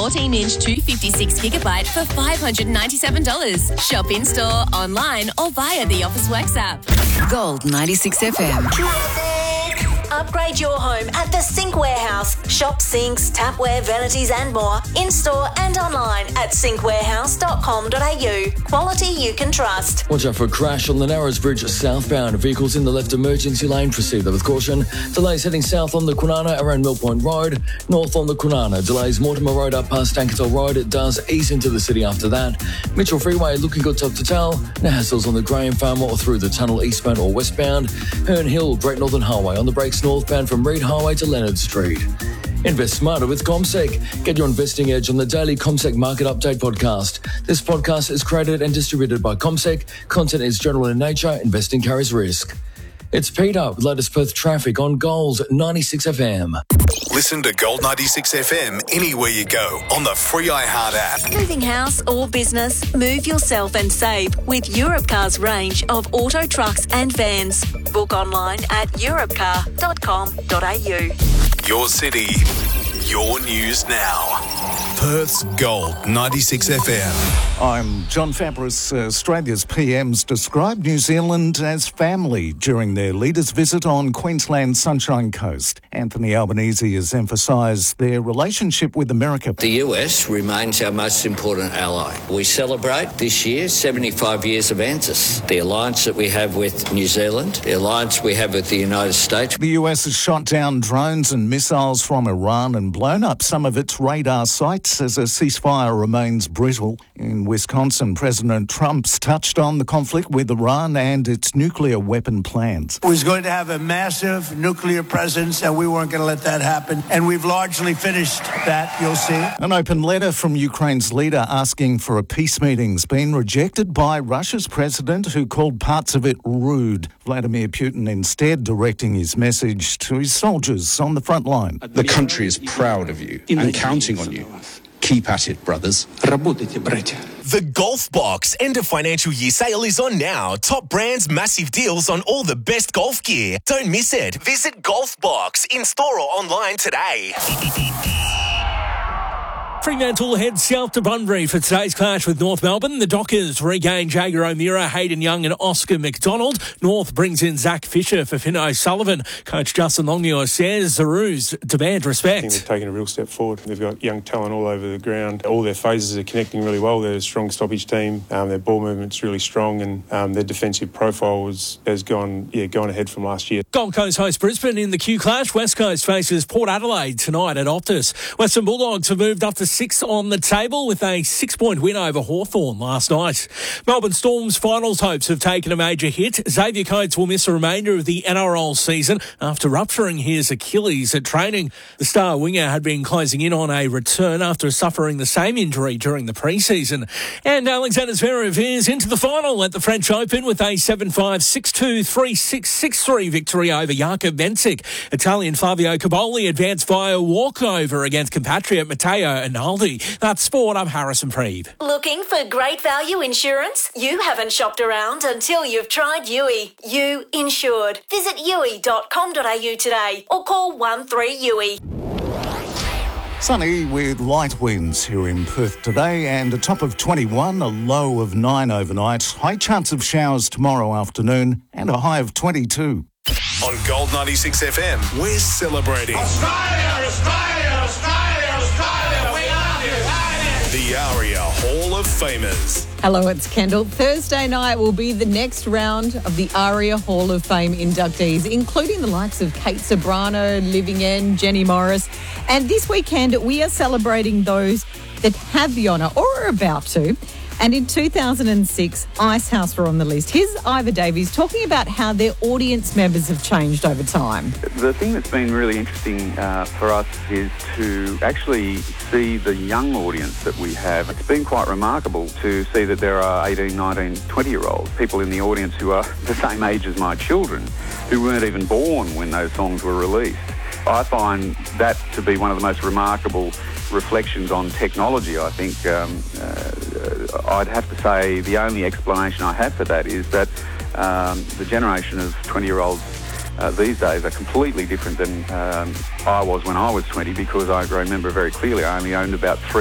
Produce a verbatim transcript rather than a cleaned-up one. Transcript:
fourteen inch two fifty-six gigabyte for five hundred ninety-seven dollars. Shop in-store, online or via the Officeworks app. Gold ninety-six F M. Upgrade your home at the Sink Warehouse. Shop sinks, tapware, vanities and more in-store and online at sink warehouse dot com dot a u. Quality you can trust. Watch out for a crash on the Narrows Bridge southbound. Vehicles in the left emergency lane. Proceed with caution. Delays heading south on the Kwinana around Mill Point Road. North on the Kwinana. Delays Mortimer Road up past Stankertel Road. It does ease into the city after that. Mitchell Freeway looking good top to tail. No hassles on the Graham Farm or through the tunnel eastbound or westbound. Herne Hill, Great Northern Highway on the brakes northbound from Reed Highway to Leonard Street. Invest smarter with CommSec. Get your investing edge on the daily CommSec Market Update podcast. This podcast is created and distributed by CommSec. Content is general in nature. Investing carries risk. It's Peter with latest Perth traffic on Gold ninety-six F M. Listen to Gold ninety-six F M anywhere you go on the free iHeart app. Moving house or business, move yourself and save with Europcar's range of auto trucks and vans. Book online at europcar dot com dot a u. Your city, your news now. Perth's Gold ninety-six F M. I'm John Fabris. Australia's P Ms described New Zealand as family during their leaders' visit on Queensland's Sunshine Coast. Anthony Albanese has emphasised their relationship with America. The U S remains our most important ally. We celebrate this year seventy-five years of ANZUS, the alliance that we have with New Zealand, the alliance we have with the United States. The U S has shot down drones and missiles from Iran and blown up some of its radar sites as a ceasefire remains brittle. In Wisconsin, President Trump's touched on the conflict with Iran and its nuclear weapon plans. It was going to have a massive nuclear presence, and we weren't going to let that happen. And we've largely finished that, you'll see. An open letter from Ukraine's leader asking for a peace meeting's been rejected by Russia's president, who called parts of it rude. Vladimir Putin instead directing his message to his soldiers on the front line. The country is proud of you and counting on you. Keep at it, brothers. The Golf Box end of financial year sale is on now. Top brands, massive deals on all the best golf gear. Don't miss it. Visit Golf Box in store or online today. Fremantle heads south to Bunbury for today's clash with North Melbourne. The Dockers regain Jager O'Meara, Hayden Young and Oscar McDonald. North brings in Zach Fisher for Finn O'Sullivan. Coach Justin Longmuir says the Roos demand respect. I think they've taken a real step forward. They've got young talent all over the ground. All their phases are connecting really well. They're a strong stoppage team. Um, their ball movement's really strong, and um, their defensive profile was, has gone yeah gone ahead from last year. Gold Coast hosts Brisbane in the Q Clash. West Coast faces Port Adelaide tonight at Optus. Western Bulldogs have moved up to six on the table with a six-point win over Hawthorn last night. Melbourne Storm's finals hopes have taken a major hit. Xavier Coates will miss the remainder of the N R L season after rupturing his Achilles at training. The star winger had been closing in on a return after suffering the same injury during the pre-season. And Alexander Zverev is into the final at the French Open with a seven five, six two, three six, six three victory over Jakub Benčić. Italian Fabio Caboli advanced via walkover against compatriot Matteo Analdi. That's sport. I'm Harrison Preeb. Looking for great value insurance? You haven't shopped around until you've tried U I. You insured. Visit u i dot com dot a u today or call one three U I. Sunny with light winds here in Perth today and a top of twenty-one, a low of nine overnight. High chance of showers tomorrow afternoon and a high of twenty-two. On Gold ninety-six F M, we're celebrating Australia, Australia, Australia, Australia. We are united. The ARIA Hall of Famers. Hello, it's Kendall. Thursday night will be the next round of the ARIA Hall of Fame inductees, including the likes of Kate Sobrano, Living End, Jenny Morris. And this weekend, we are celebrating those that have the honour or are about to. And in two thousand six, Icehouse were on the list. Here's Ivor Davies talking about how their audience members have changed over time. The thing that's been really interesting uh, for us is to actually see the young audience that we have. It's been quite remarkable to see that there are eighteen, nineteen, twenty-year-olds, people in the audience who are the same age as my children, who weren't even born when those songs were released. I find that to be one of the most remarkable reflections on technology. I think um, uh, I'd have to say the only explanation I have for that is that um, the generation of twenty-year-olds uh, these days are completely different than um, I was when I was twenty, because I remember very clearly I only owned about three